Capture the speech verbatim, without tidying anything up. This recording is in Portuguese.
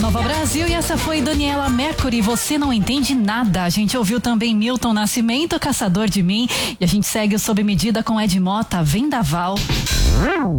Nova Brasil, e essa foi Daniela Mercury, Você Não Entende Nada. A gente ouviu também Milton Nascimento, Caçador de Mim, e a gente segue o Sob Medida com Ed Mota, Vendaval.